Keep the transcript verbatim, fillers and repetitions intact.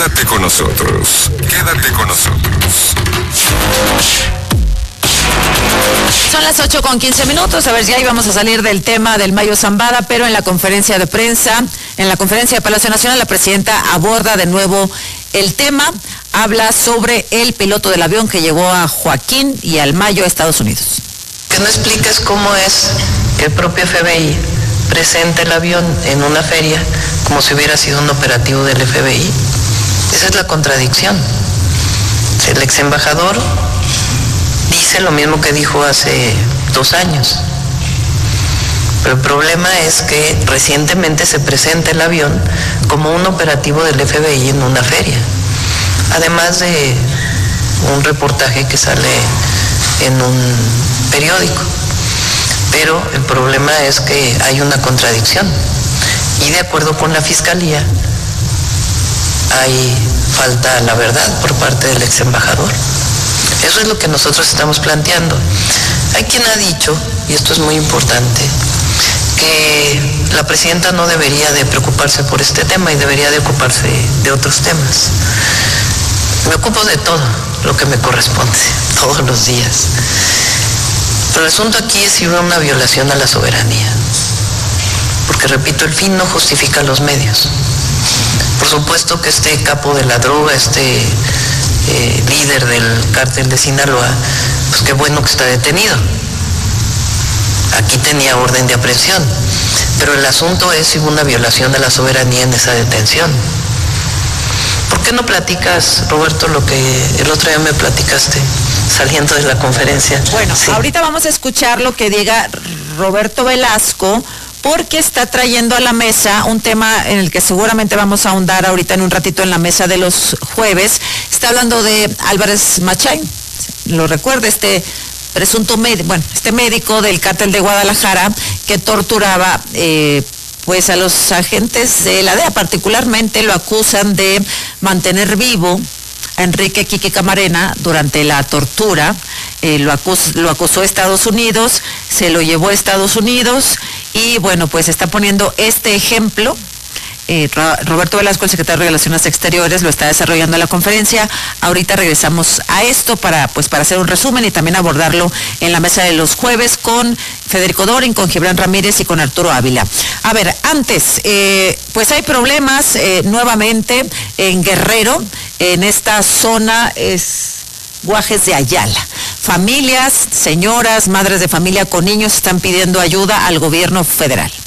Quédate con nosotros, quédate con nosotros. Son las ocho con quince minutos, a ver, ya íbamos a salir del tema del Mayo Zambada, pero en la conferencia de prensa, en la conferencia de Palacio Nacional, la presidenta aborda de nuevo el tema, habla sobre el piloto del avión que llevó a Joaquín y al Mayo a Estados Unidos. Que no expliques cómo es que el propio F B I presenta el avión en una feria como si hubiera sido un operativo del F B I. Esa es la contradicción. El ex embajador dice lo mismo que dijo hace dos años. Pero el problema es que recientemente se presenta el avión como un operativo del F B I en una feria. Además de un reportaje que sale en un periódico. Pero el problema es que hay una contradicción. Y de acuerdo con la Fiscalía, hay falta a la verdad por parte del ex embajador. Eso es lo que nosotros estamos planteando. Hay quien ha dicho, y esto es muy importante, que la presidenta no debería de preocuparse por este tema y debería de ocuparse de otros temas. Me ocupo de todo lo que me corresponde, todos los días. Pero el asunto aquí es si hubo una violación a la soberanía. Porque, repito, el fin no justifica los medios. Por supuesto que este capo de la droga, este eh, líder del cártel de Sinaloa, pues qué bueno que está detenido. Aquí tenía orden de aprehensión. Pero el asunto es si hubo una violación de la soberanía en esa detención. ¿Por qué no platicas, Roberto, lo que el otro día me platicaste saliendo de la conferencia? Bueno, sí. Ahorita vamos a escuchar lo que diga Roberto Velasco, porque está trayendo a la mesa un tema en el que seguramente vamos a ahondar ahorita en un ratito en la mesa de los jueves. Está hablando de Álvarez Machain, lo recuerda, este presunto médico, bueno, este médico del cártel de Guadalajara que torturaba eh, pues a los agentes de la D E A, particularmente lo acusan de mantener vivo a Enrique Quique Camarena durante la tortura. Eh, lo, acus, lo acusó Estados Unidos, se lo llevó a Estados Unidos y bueno, pues está poniendo este ejemplo. Eh, Roberto Velasco, el secretario de Relaciones Exteriores, lo está desarrollando en la conferencia. Ahorita regresamos a esto para pues para hacer un resumen y también abordarlo en la mesa de los jueves con Federico Dorin, con Gibran Ramírez y con Arturo Ávila. A ver, antes, eh, pues hay problemas eh, nuevamente en Guerrero, en esta zona es Guajes de Ayala. Familias, señoras, madres de familia con niños están pidiendo ayuda al gobierno federal.